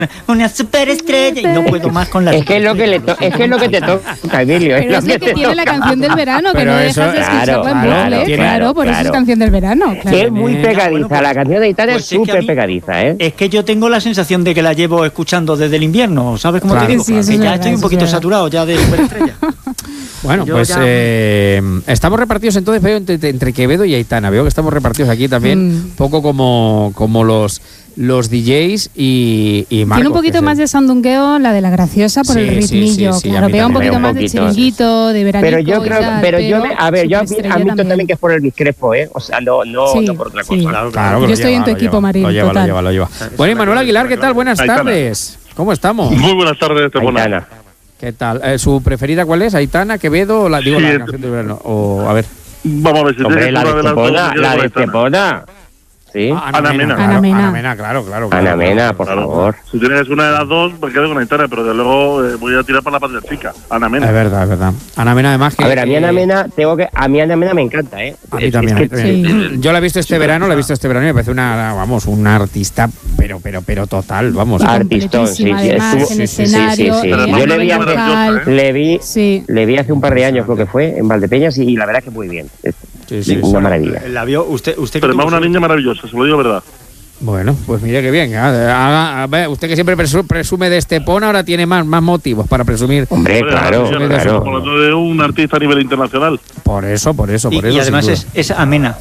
una superestrella y no puedo más con la Es que es lo que te toca, Emilio. Pero es lo que tiene la canción del verano, que Pero no eso, dejas de escucharla en claro, bucle. claro, Claro, por eso es claro. canción del verano. Claro. Que es muy pegadiza, Bueno, pues, la canción de Aitana pues es es que a súper mí- pegadiza, ¿eh? Es que yo tengo la sensación de que la llevo escuchando desde el invierno, ¿sabes cómo Claro, te digo? sí, eso que es ya verdad, estoy un eso es poquito verdad. saturado ya de superestrella. Bueno, Yo pues ya- estamos repartidos entonces, veo, entre Quevedo y Aitana. Veo que estamos repartidos aquí también, un poco como los DJs y Marcos. Tiene un poquito que es más el- de sandungueo la de la graciosa por Sí, el sí, ritmillo. sí, sí, a Claro, mí pega un también. poquito Un más de poquito, chiringuito, de veranico Pero yo creo, y tal, pero yo entiendo superestrella también que es por el discrepo, ¿eh? O sea, no Sí, por otra sí. cosa. Claro, Claro, que yo lo estoy en tu lo equipo, lleva, Marín, Lo lleva. total. Bueno, y Manuel Aguilar, ¿qué tal? Buenas Aitana. tardes. ¿Cómo estamos? Muy buenas tardes, Estepona. Aitana. ¿Qué tal? ¿Su preferida cuál es? ¿Aitana, Quevedo o la, digo, Sí, la canción del verano? O, a ver. Vamos a ver si Hombre, tienes la una de de las dos. Estepona, me quedo la con de Aitana. Estepona. Sí. Ana Mena. Claro, Ana Mena. Ana Mena, claro. Ana Mena, por Claro. favor. Si tienes una de las dos, me quedo con Aitana, pero de luego voy a tirar para la patria chica. Ana Mena. Es verdad. Ana Mena, además que... A ver, a mí Ana Mena, a mí Ana Mena me encanta, ¿eh? A mí también. Es que- Sí. Yo la he visto este verano, y me parece una artista, pero total, vamos. Artistón, sí, completísima, sí, además, estuvo- en sí, escenario, sí. en Yo le vi vocal. hace- Sí. Le vi hace un par de años, creo que fue, en Valdepeñas, y la verdad es que muy bien. Sí, Una maravilla. La vio usted que Pero es tuvo una suerte. niña maravillosa, se lo digo verdad. Bueno, pues mire qué bien. A ver, usted que siempre presume de Estepona, ahora tiene más motivos para presumir. Hombre, Hombre, claro, Estamos claro. hablando de un artista a nivel internacional. Por eso. Y además sin duda. es amena.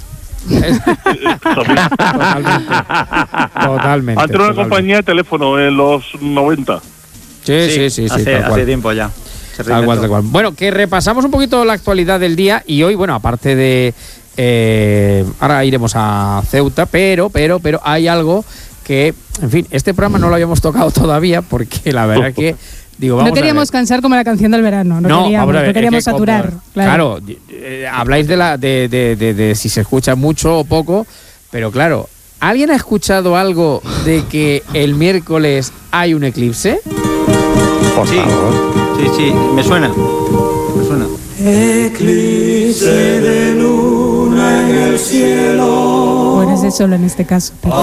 Totalmente. Antes era una compañía de teléfono en los 90. Sí, tal cual. Hace tiempo ya. Se Tal cual. reinventó. Bueno, que repasamos un poquito la actualidad del día y hoy, bueno, aparte de... ahora iremos a Ceuta, pero hay algo que, en fin, este programa no lo habíamos tocado todavía porque la verdad es que, digo, vamos No queríamos cansar como la canción del verano. No vamos a ver, queríamos es que saturar. como- Claro. habláis de si se escucha mucho o poco, pero claro, ¿alguien ha escuchado algo de que el miércoles hay un eclipse? Por Sí. favor. Sí, me suena. Bueno, es de solo en este caso. pero-